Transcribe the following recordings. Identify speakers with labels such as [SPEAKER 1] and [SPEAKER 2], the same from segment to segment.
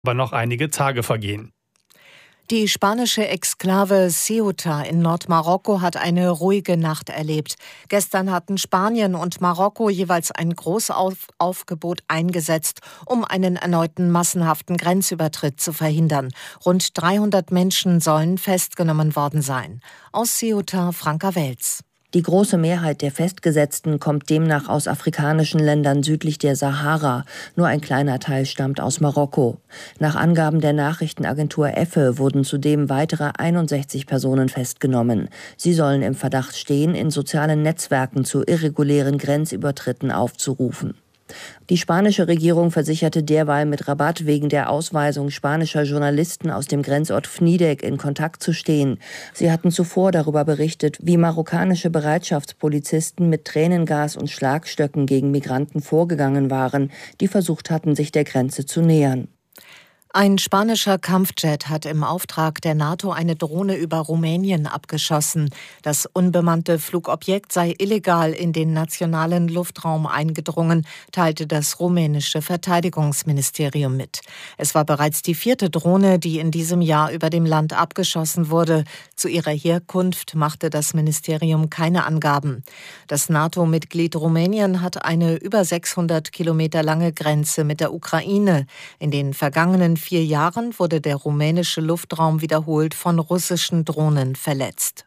[SPEAKER 1] aber noch einige Tage vergehen.
[SPEAKER 2] Die spanische Exklave Ceuta in Nordmarokko hat eine ruhige Nacht erlebt. Gestern hatten Spanien und Marokko jeweils ein Großaufgebot eingesetzt, um einen erneuten massenhaften Grenzübertritt zu verhindern. Rund 300 Menschen sollen festgenommen worden sein. Aus Ceuta, Franka Welz.
[SPEAKER 3] Die große Mehrheit der Festgesetzten kommt demnach aus afrikanischen Ländern südlich der Sahara. Nur ein kleiner Teil stammt aus Marokko. Nach Angaben der Nachrichtenagentur EFE wurden zudem weitere 61 Personen festgenommen. Sie sollen im Verdacht stehen, in sozialen Netzwerken zu irregulären Grenzübertritten aufzurufen. Die spanische Regierung versicherte derweil mit Rabat wegen der Ausweisung spanischer Journalisten aus dem Grenzort Fnidek in Kontakt zu stehen. Sie hatten zuvor darüber berichtet, wie marokkanische Bereitschaftspolizisten mit Tränengas und Schlagstöcken gegen Migranten vorgegangen waren, die versucht hatten, sich der Grenze zu nähern.
[SPEAKER 2] Ein spanischer Kampfjet hat im Auftrag der NATO eine Drohne über Rumänien abgeschossen. Das unbemannte Flugobjekt sei illegal in den nationalen Luftraum eingedrungen, teilte das rumänische Verteidigungsministerium mit. Es war bereits die 4. Drohne, die in diesem Jahr über dem Land abgeschossen wurde. Zu ihrer Herkunft machte das Ministerium keine Angaben. Das NATO-Mitglied Rumänien hat eine über 600 Kilometer lange Grenze mit der Ukraine. In den vergangenen 4 Jahren wurde der rumänische Luftraum wiederholt von russischen Drohnen verletzt.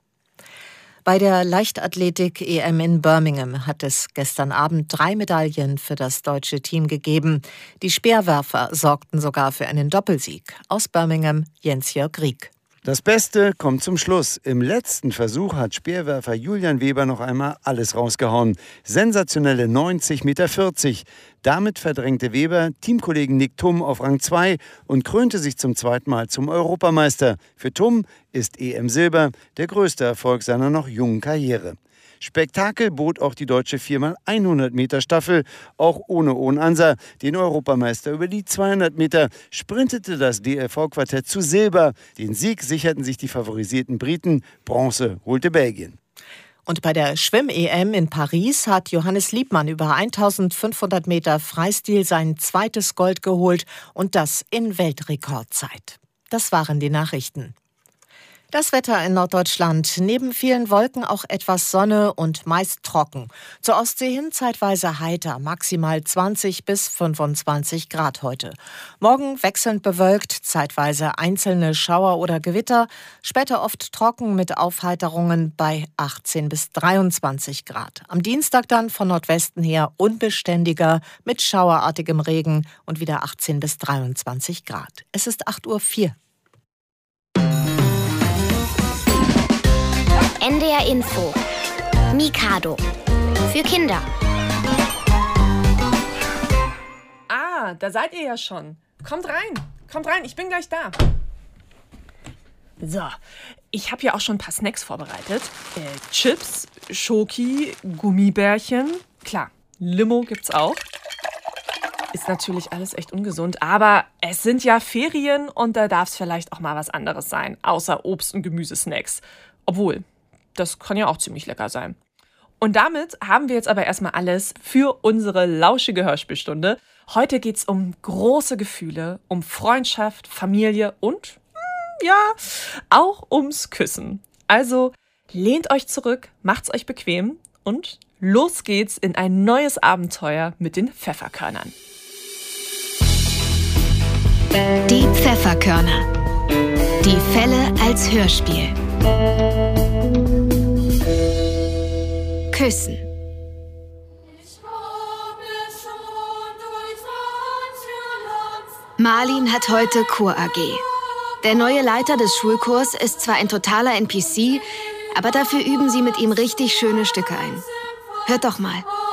[SPEAKER 2] Bei der Leichtathletik-EM in Birmingham hat es gestern Abend 3 Medaillen für das deutsche Team gegeben. Die Speerwerfer sorgten sogar für einen Doppelsieg. Aus Birmingham Jens-Jörg Rieck.
[SPEAKER 4] Das Beste kommt zum Schluss. Im letzten Versuch hat Speerwerfer Julian Weber noch einmal alles rausgehauen. Sensationelle 90,40 Meter. Damit verdrängte Weber Teamkollegen Nick Thum auf Rang 2 und krönte sich zum 2. Mal zum Europameister. Für Thum ist EM-Silber der größte Erfolg seiner noch jungen Karriere. Spektakel bot auch die deutsche 4x100 Meter Staffel, auch ohne Ansa. Den Europameister über die 200 Meter sprintete das DLV-Quartett zu Silber. Den Sieg sicherten sich die favorisierten Briten, Bronze holte Belgien.
[SPEAKER 2] Und bei der Schwimm-EM in Paris hat Johannes Liebmann über 1500 Meter Freistil sein 2. Gold geholt und das in Weltrekordzeit. Das waren die Nachrichten. Das Wetter in Norddeutschland. Neben vielen Wolken auch etwas Sonne und meist trocken. Zur Ostsee hin zeitweise heiter, maximal 20 bis 25 Grad heute. Morgen wechselnd bewölkt, zeitweise einzelne Schauer oder Gewitter. Später oft trocken mit Aufheiterungen bei 18 bis 23 Grad. Am Dienstag dann von Nordwesten her unbeständiger mit schauerartigem Regen und wieder 18 bis 23 Grad. Es ist 8:04 Uhr.
[SPEAKER 5] NDR Info. Mikado. Für Kinder.
[SPEAKER 6] Ah, da seid ihr ja schon. Kommt rein, ich bin gleich da. So, ich habe hier auch schon ein paar Snacks vorbereitet. Chips, Schoki, Gummibärchen. Klar, Limo gibt's auch. Ist natürlich alles echt ungesund, aber es sind ja Ferien und da darf es vielleicht auch mal was anderes sein, außer Obst- und Gemüsesnacks. Obwohl, das kann ja auch ziemlich lecker sein. Und damit haben wir jetzt aber erstmal alles für unsere lauschige Hörspielstunde. Heute geht's um große Gefühle, um Freundschaft, Familie und, auch ums Küssen. Also lehnt euch zurück, macht's euch bequem und los geht's in ein neues Abenteuer mit den Pfefferkörnern.
[SPEAKER 5] Die Pfefferkörner. Die Fälle als Hörspiel. Küssen. Marlin hat heute Chor AG. Der neue Leiter des Schulchors ist zwar ein totaler NPC, aber dafür üben sie mit ihm richtig schöne Stücke ein. Hört doch mal.